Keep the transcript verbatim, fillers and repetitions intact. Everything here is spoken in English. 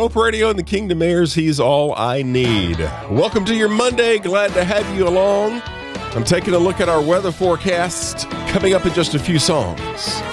Hope Radio and the Kingdom Heirs, he's all I need. Welcome to your Monday. Glad to have you along. I'm taking a look at our weather forecast coming up in just a few songs.